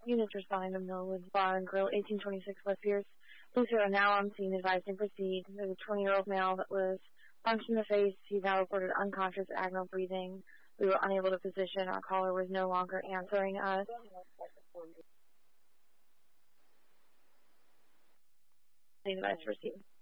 Units responding to Millwoods Bar and Grill, 1826 West Pierce. Police are now on scene advising proceed. There's a 20-year-old male that was punched in the face. He's now reported unconscious, abnormal breathing. We were unable to position. Our caller was no longer answering us. Advice received.